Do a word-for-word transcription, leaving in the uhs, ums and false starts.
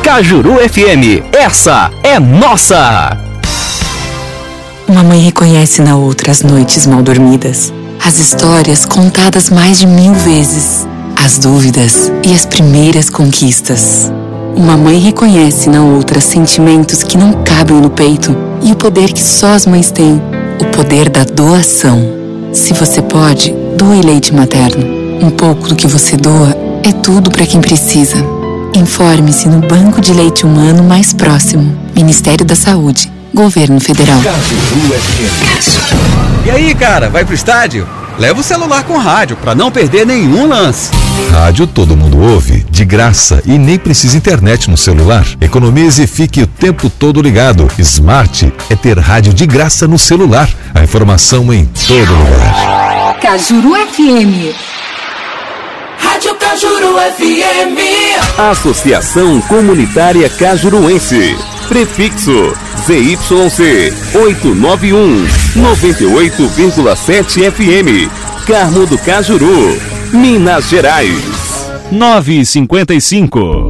Cajuru F M, essa é nossa! Uma mãe reconhece na outra as noites mal dormidas, as histórias contadas mais de mil vezes, as dúvidas e as primeiras conquistas. Uma mãe reconhece na outra sentimentos que não cabem no peito e o poder que só as mães têm, o poder da doação. Se você pode, doe leite materno. Um pouco do que você doa é tudo para quem precisa. Informe-se no banco de leite humano mais próximo. Ministério da Saúde. Governo Federal. E aí, cara, vai pro estádio? Leva o celular com rádio pra não perder nenhum lance. Rádio todo mundo ouve, de graça e nem precisa internet no celular. Economize e fique o tempo todo ligado. Smart é ter rádio de graça no celular. A informação em todo lugar. Cajuru F M. Rádio Cajuru F M. Associação Comunitária Cajuruense. Prefixo Z Y C oitocentos e noventa e um, noventa e oito vírgula sete F M. Carmo do Cajuru, Minas Gerais. nove e cinquenta e cinco.